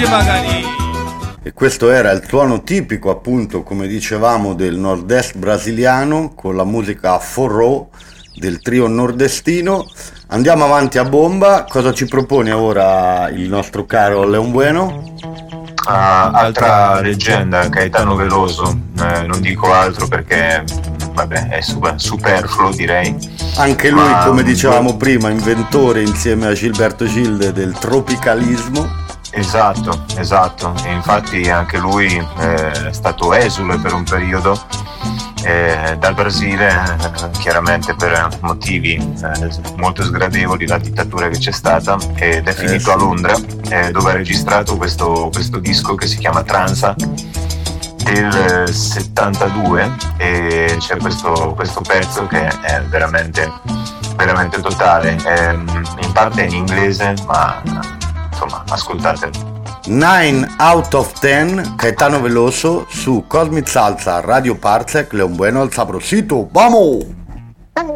E questo era il suono tipico, appunto, come dicevamo, del nord-est brasiliano, con la musica forró del trio nordestino. Andiamo avanti a bomba. Cosa ci propone ora il nostro caro Leon Bueno? Altra leggenda, Caetano Veloso. Non dico altro perché vabbè, è superfluo, direi. Anche lui, come dicevamo prima, inventore insieme a Gilberto Gil del tropicalismo. Esatto, e infatti anche lui è stato esule per un periodo dal Brasile, chiaramente per motivi molto sgradevoli, la dittatura che c'è stata, ed è finito a Londra, dove ha registrato questo disco che si chiama Tranza del 72, e c'è questo pezzo che è veramente totale, in parte in inglese, ma insomma, ascoltatelo. 9 out of 10, Caetano Veloso su Cosmic Salsa, Radio Parsec, Leon Bueno al sabrosito, ¡vamos!